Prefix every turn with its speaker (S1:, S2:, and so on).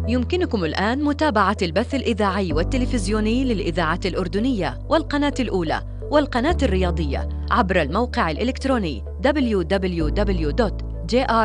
S1: يمكنكم الآن متابعة البث الإذاعي والتلفزيوني للإذاعة الأردنية والقناة الأولى والقناة الرياضية عبر الموقع الإلكتروني www.jr